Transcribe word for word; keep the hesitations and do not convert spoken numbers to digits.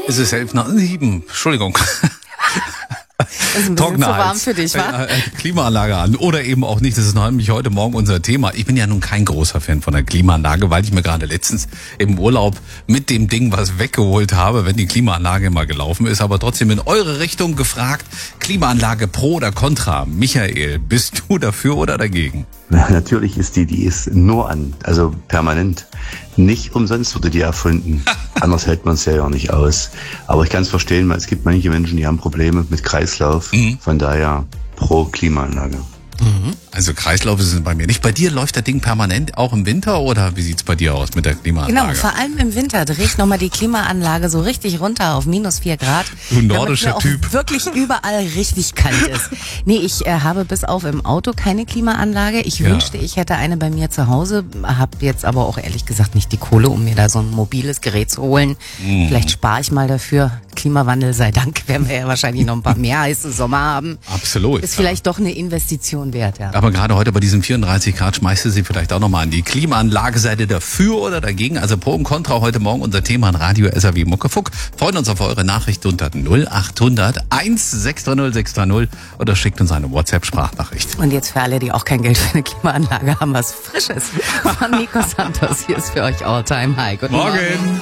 Es ist elf nach sieben. Entschuldigung. Das ist ein bisschen zu warm für dich, wa? Äh, Klimaanlage an. Oder eben auch nicht. Das ist nämlich heute Morgen unser Thema. Ich bin ja nun kein großer Fan von der Klimaanlage, weil ich mir gerade letztens im Urlaub mit dem Ding was weggeholt habe, wenn die Klimaanlage mal gelaufen ist. Aber trotzdem in eure Richtung gefragt, Klimaanlage pro oder contra? Michael, bist du dafür oder dagegen? Natürlich ist die, die ist nur an, also permanent. Nicht umsonst wurde die erfunden. Anders hält man es ja auch nicht aus. Aber ich kann es verstehen, weil es gibt manche Menschen, die haben Probleme mit Kreislauf. Mhm. Von daher pro Klimaanlage. Mhm. Also Kreislauf ist es bei mir nicht. Bei dir läuft das Ding permanent auch im Winter oder wie sieht's bei dir aus mit der Klimaanlage? Genau, vor allem im Winter drehe ich nochmal die Klimaanlage so richtig runter auf minus vier Grad. Du nordischer damit mir Typ. Auch wirklich überall richtig kalt ist. Nee, ich äh, habe bis auf im Auto keine Klimaanlage. Ich Ja. wünschte, ich hätte eine bei mir zu Hause, habe jetzt aber auch ehrlich gesagt nicht die Kohle, um mir da so ein mobiles Gerät zu holen. Mhm. Vielleicht spare ich mal dafür. Klimawandel sei Dank, werden wir ja wahrscheinlich noch ein paar mehr heiße Sommer haben. Absolut. Ist vielleicht doch eine Investition wert, ja. Aber gerade heute bei diesen vierunddreißig Grad schmeißt du sie vielleicht auch nochmal an die Klimaanlage. Seid ihr dafür oder dagegen? Also pro und contra heute Morgen unser Thema in Radio S R W Muckefuck. Freuen uns auf eure Nachricht unter null acht hundert eins sechs drei null sechs drei null oder schickt uns eine WhatsApp-Sprachnachricht. Und jetzt für alle, die auch kein Geld für eine Klimaanlage haben, was Frisches von Nico Santos. Hier ist für euch All Time High. Guten Morgen. Morgen.